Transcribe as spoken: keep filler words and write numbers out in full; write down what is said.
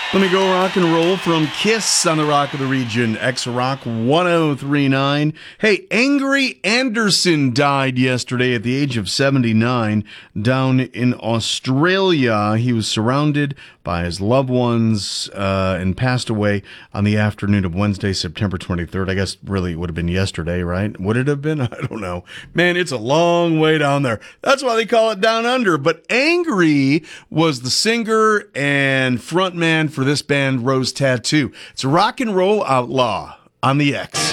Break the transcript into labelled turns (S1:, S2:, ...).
S1: Let me go rock and roll from Kiss on the Rock of the Region, X-Rock one oh three point nine. Hey, Angry Anderson died yesterday at the age of seventy-nine down in Australia. He was surrounded by his loved ones uh, and passed away on the afternoon of Wednesday, September twenty-third. I guess really it would have been yesterday, right? Would it have been? I don't know. Man, it's a long way down there. That's why they call it Down Under. But Angry was the singer and frontman for this band, Rose Tattoo. It's a rock and roll outlaw on the X.